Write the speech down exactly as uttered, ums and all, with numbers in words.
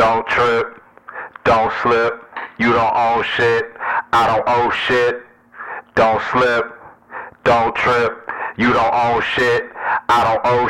Don't trip, don't slip. You don't own shit, I don't owe shit. Don't slip, don't trip. You don't own shit, I don't owe